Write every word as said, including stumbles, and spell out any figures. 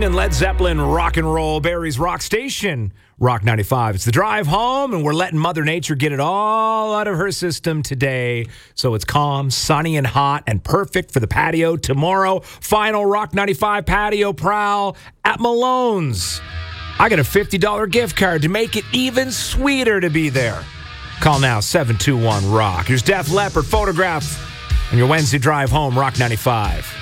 And Led Zeppelin rock and roll, Barry's Rock Station, Rock ninety-five. It's the drive home, and we're letting Mother Nature get it all out of her system today. So it's calm, sunny, and hot, and perfect for the patio tomorrow. Final Rock ninety-five patio prowl at Malone's. I got a fifty dollars gift card to make it even sweeter to be there. Call now, seven two one, ROCK. Here's Def Leppard, Photograph, on your Wednesday drive home, Rock ninety-five.